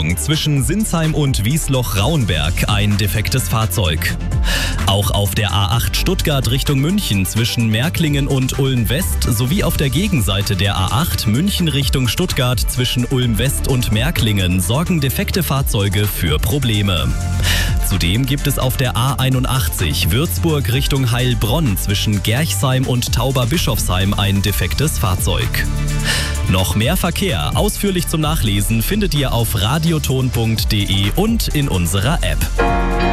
Störung zwischen Sinsheim und Wiesloch-Rauenberg, ein defektes Fahrzeug. Auch auf der A8 Stuttgart Richtung München zwischen Märklingen und Ulm West sowie auf der Gegenseite der A8 München Richtung Stuttgart zwischen Ulm West und Märklingen sorgen defekte Fahrzeuge für Probleme. Zudem gibt es auf der A81 Würzburg Richtung Heilbronn zwischen Gerchsheim und Tauberbischofsheim ein defektes Fahrzeug. Noch mehr Verkehr, ausführlich zum Nachlesen, findet ihr auf radioton.de und in unserer App.